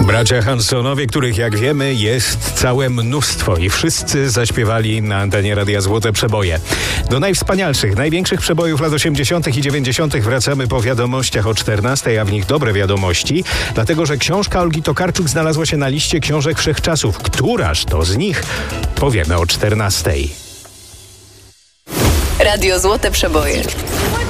Bracia Hansonowie, których jak wiemy jest całe mnóstwo i wszyscy zaśpiewali na antenie Radia Złote Przeboje. Do najwspanialszych, największych przebojów lat 80. i 90. wracamy po wiadomościach o 14, a w nich dobre wiadomości, dlatego że książka Olgi Tokarczuk znalazła się na liście książek wszechczasów. Któraż to z nich? Powiemy o 14. Radio Złote Przeboje.